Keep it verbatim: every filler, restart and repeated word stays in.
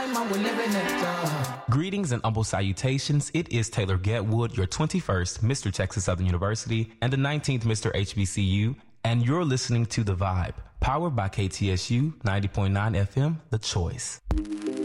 time and we're living it up. Greetings and humble salutations. It is Taylor Getwood, your twenty-first Mister Texas Southern University and the nineteenth Mister H B C U, and you're listening to The Vibe, powered by K T S U ninety point nine F M, The Choice.